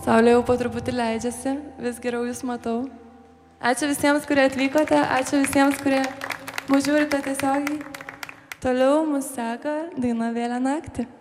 Saulė jau po truputį leidžiasi, vis geriau jūs matau. Ačiū visiems, kurie atvykote, ačiū visiems, kurie mūsų žiūrite tiesiogiai. Toliau mus seka daina Vėlią naktį.